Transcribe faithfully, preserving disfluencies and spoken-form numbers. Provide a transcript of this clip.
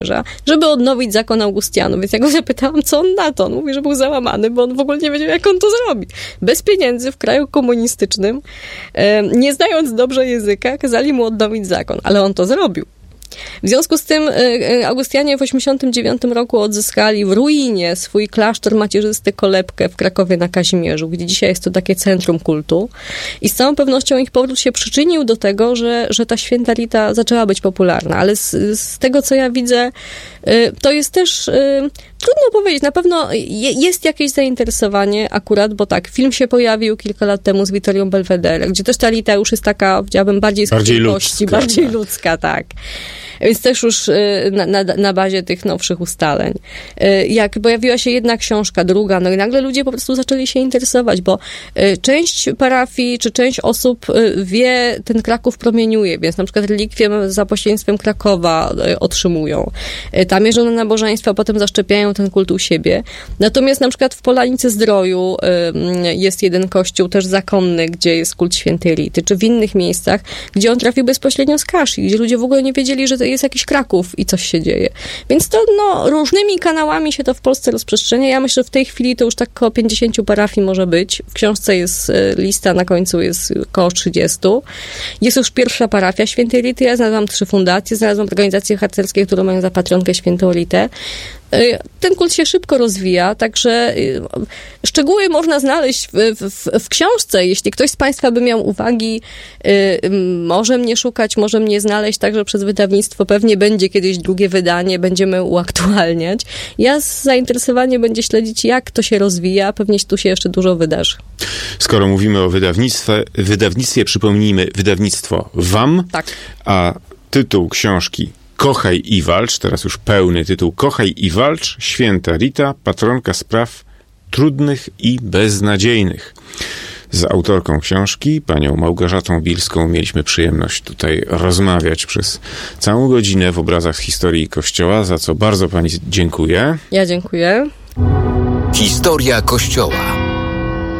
żeby odnowić zakon Augustianów. Więc ja go zapytałam, co on na to. On mówi, że był załamany, bo on w ogóle nie wiedział, jak on to zrobi. Bez pieniędzy w kraju komunistycznym, nie znając dobrze języka, kazali mu odnowić zakon, ale on to zrobił. W związku z tym Augustianie w osiemdziesiątym dziewiątym roku odzyskali w ruinie swój klasztor macierzysty Kolebkę w Krakowie na Kazimierzu, gdzie dzisiaj jest to takie centrum kultu. I z całą pewnością ich powrót się przyczynił do tego, że, że ta święta Rita zaczęła być popularna. Ale z, z tego, co ja widzę, to jest też trudno powiedzieć. Na pewno jest jakieś zainteresowanie akurat, bo tak, film się pojawił kilka lat temu z Wittorią Belvedere, gdzie też ta Rita już jest taka, powiedziałabym, bardziej z kości, bardziej ludzka, tak. Więc też już na, na, na bazie tych nowszych ustaleń. Jak pojawiła się jedna książka, druga, no i nagle ludzie po prostu zaczęli się interesować, bo część parafii, czy część osób wie, ten Kraków promieniuje, więc na przykład relikwie za pośrednictwem Krakowa otrzymują. Tam jeżdżą na nabożeństwa, potem zaszczepiają ten kult u siebie. Natomiast na przykład w Polanicy Zdroju jest jeden kościół też zakonny, gdzie jest kult świętej Rity, czy w innych miejscach, gdzie on trafił bezpośrednio z Kaszy, gdzie ludzie w ogóle nie wiedzieli, że to jest jakiś Kraków i coś się dzieje. Więc to no, różnymi kanałami się to w Polsce rozprzestrzenia. Ja myślę, że w tej chwili to już tak około pięćdziesięciu parafii może być. W książce jest lista, na końcu jest około trzydziestu. Jest już pierwsza parafia świętej Rity. Ja znalazłam trzy fundacje, znalazłam organizacje harcerskie, które mają za patronkę świętą Ritę. Ten kult się szybko rozwija, także szczegóły można znaleźć w, w, w książce. Jeśli ktoś z Państwa by miał uwagi, może mnie szukać, może mnie znaleźć, także przez wydawnictwo pewnie będzie kiedyś drugie wydanie, będziemy uaktualniać. Ja z zainteresowaniem będę śledzić, jak to się rozwija, pewnie tu się jeszcze dużo wydarzy. Skoro mówimy o wydawnictwie, wydawnictwie przypomnijmy wydawnictwo W A M, tak. A tytuł książki Kochaj i walcz, teraz już pełny tytuł Kochaj i walcz, święta Rita, patronka spraw trudnych i beznadziejnych. Z autorką książki, panią Małgorzatą Bilską, mieliśmy przyjemność tutaj rozmawiać przez całą godzinę w obrazach z historii Kościoła, za co bardzo pani dziękuję. Ja dziękuję. Historia Kościoła.